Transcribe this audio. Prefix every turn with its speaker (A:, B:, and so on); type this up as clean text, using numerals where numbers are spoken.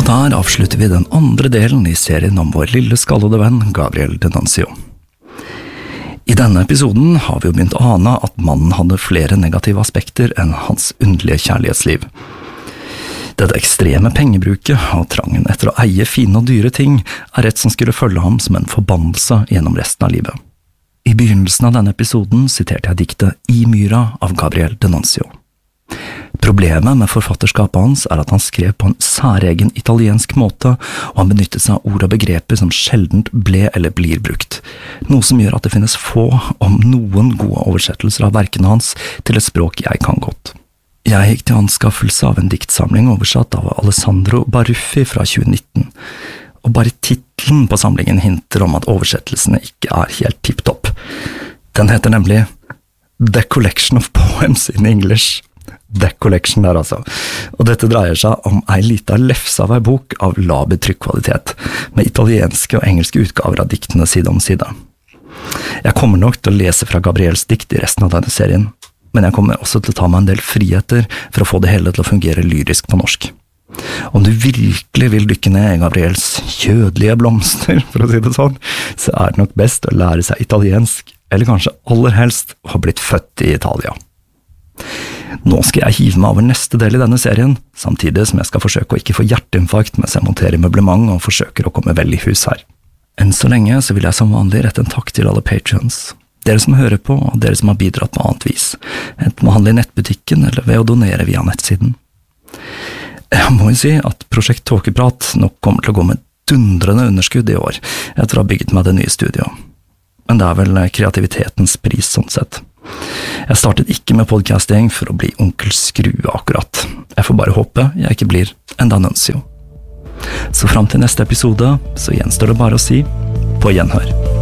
A: der avslutter vi den andre delen i serien om vår lille skallede venn Gabriel D'Annunzio. I denne episoden har vi jo begynt å ane at mannen hadde flere negative aspekter enn hans underlige kjærlighetsliv. Dette ekstreme pengebruket og trangen etter å eie fine og dyre ting er rett som skulle følge ham som en forbannelse gjennom resten av livet. I begynnelsen av denne episoden siterte jeg diktet I myra av Gabriel D'Annunzio. Problemet med forfatterskapet hans er at han skrev på en særegen italiensk måte, og han benyttet seg av ord og begreper som sjeldent ble eller blir brukt, noe som gjør at det finnes få, om noen gode oversettelser av verkene hans til et språk jeg kan godt. Jeg gikk til anskaffelse av en diktsamling oversatt av Alessandro Baruffi fra 2019, og bare titlen på samlingen hinter om at oversettelsene ikke er helt tipptopp. Den heter nemlig The Collection of Poems in English. The Collection der altså. Og dette dreier seg om ei lita lefse av ei bok av laber trykkvalitet, med italienske og engelske utgaver av diktene side om side. Jeg kommer nok til å lese fra Gabriels dikt i resten av denne serien, men jeg kommer også til å ta meg en del friheter for å få det hele til å fungere lyrisk på norsk. Om du virkelig vil dykke ned i Gabriels kjødelige blomster, for å si det sånn, så er det nok best å lære seg italiensk, eller kanskje aller helst å ha blitt født i Italia. Nå skal jeg hive meg over neste del i denne serien, samtidig som jeg skal forsøke å ikke få hjerteinfarkt mens jeg monterer møblement og forsøker å komme vel i hus her. Enn så lenge så vil jeg som vanlig rette en takk til alle patrons, dere som hører på og dere som har bidratt på annet vis, enten med å handle i nettbutikken eller ved å donere via nettsiden. Jeg må jo si at Prosjekt Tåkeprat nok kommer til å gå med dundrende underskudd i år, etter å ha bygget meg det nye studio. Men det er vel kreativitetens pris sånn sett. Jeg startet ikke med podcasting for å bli onkel Skrue akkurat. Jeg får bare håpe jeg ikke blir en D'Annunzio. Så frem til neste episode så gjenstår det bare å si på gjenhør.